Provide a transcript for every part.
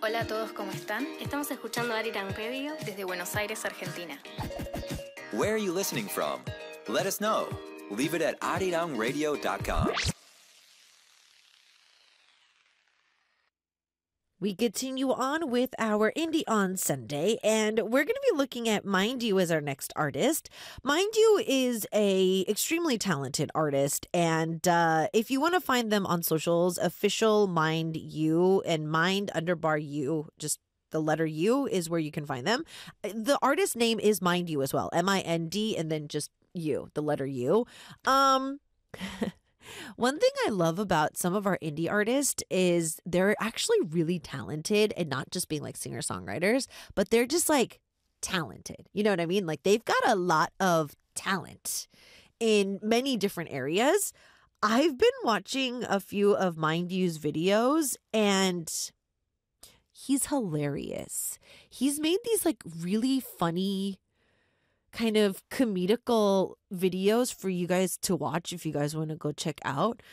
Hola a todos, ¿cómo están? Estamos escuchando Arirang Radio desde Buenos Aires, Argentina. Where are you listening from? Let us know. Leave it at arirangradio.com. We continue on with our Indie on Sunday, and we're going to be looking at Mind You as our next artist. Mind You is a extremely talented artist, and if you want to find them on socials, official Mind You and Mind_You, just the letter U is where you can find them. The artist name is Mind You as well, Mind, and then just U, the letter U. One thing I love about some of our indie artists is they're actually really talented and not just being like singer-songwriters, but they're just like talented. You know what I mean? Like they've got a lot of talent in many different areas. I've been watching a few of Mind You's videos and he's hilarious. He's made these like really funny kind of comedical videos for you guys to watch if you guys want to go check out.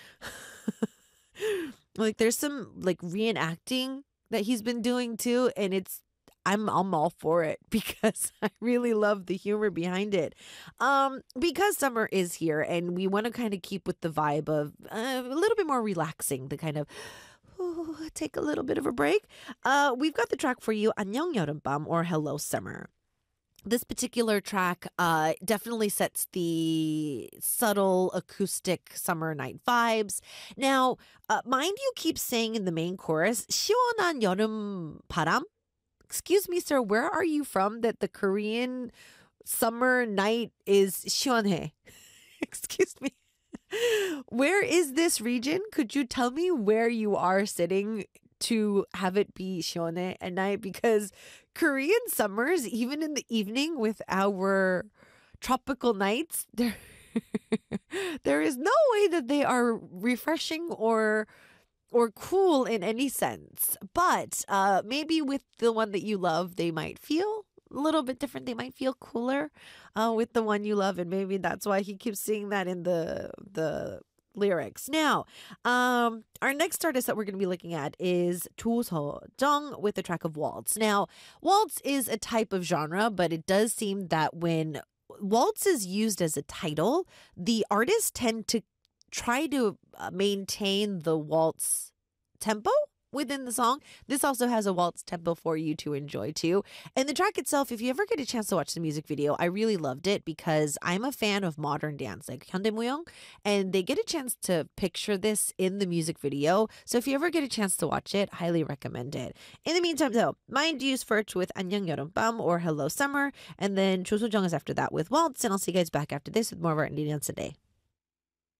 Like there's some like reenacting that he's been doing too, and I'm all for it because I really love the humor behind it. Because summer is here and we want to kind of keep with the vibe of a little bit more relaxing, the kind of take a little bit of a break. We've got the track for you, 안녕 여름밤, or Hello Summer. This particular track definitely sets the subtle acoustic summer night vibes. Now, Mind You keeps saying in the main chorus, 시원한 여름 바람? Excuse me, sir, where are you from that the Korean summer night is 시원해? Excuse me. Where is this region? Could you tell me where you are sitting to have it be 시원해 at night? Because Korean summers, even in the evening with our tropical nights, there is no way that they are refreshing or cool in any sense. But maybe with the one that you love, they might feel a little bit different. They might feel cooler with the one you love, and maybe that's why he keeps seeing that in the lyrics. Now, our next artist that we're going to be looking at is Do So-jung with the track of Waltz. Now, Waltz is a type of genre, but it does seem that when Waltz is used as a title, the artists tend to try to maintain the waltz tempo within the song. This also has a waltz tempo for you to enjoy too. And the track itself, if you ever get a chance to watch the music video, I really loved it because I'm a fan of modern dance, like 현대무용, and they get a chance to picture this in the music video. So if you ever get a chance to watch it, highly recommend it. In the meantime, though, Mind You's first with 안녕 여름밤, or Hello Summer, and then Do So-jung is after that with Waltz, and I'll see you guys back after this with more of our Indie Dance today.